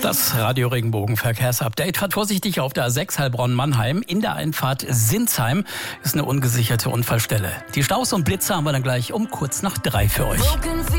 Das Radio Regenbogen Verkehrsupdate fährt vorsichtig auf der A6 Heilbronn-Mannheim. In der Einfahrt Sinsheim ist eine ungesicherte Unfallstelle. Die Staus und Blitze haben wir dann gleich um kurz nach 3 für euch.